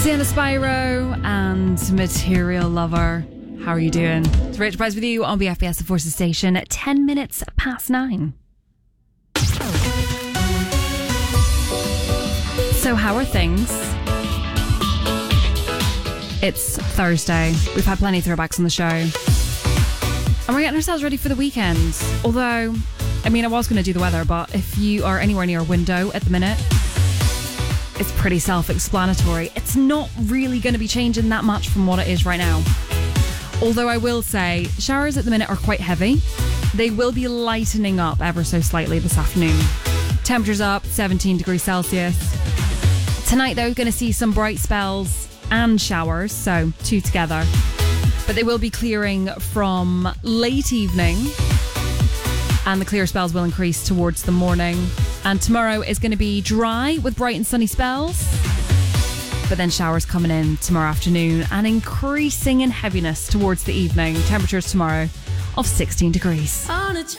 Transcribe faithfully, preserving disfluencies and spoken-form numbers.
Sienna Spyro and Material Lover. How are you doing? It's Rachel Price with you on B F B S The Forces Station at ten minutes past nine. So how are things? It's Thursday. We've had plenty of throwbacks on the show. And we're getting ourselves ready for the weekend. Although, I mean, I was going to do the weather, but if you are anywhere near a window at the minute, it's pretty self-explanatory. It's not really going to be changing that much from what it is right now. Although I will say, showers at the minute are quite heavy. They will be lightening up ever so slightly this afternoon. Temperatures up, seventeen degrees Celsius. Tonight, though, going to see some bright spells and showers, so two together. But they will be clearing from late evening, and the clear spells will increase towards the morning. And tomorrow is going to be dry with bright and sunny spells, but then showers coming in tomorrow afternoon and increasing in heaviness towards the evening. Temperatures tomorrow of sixteen degrees.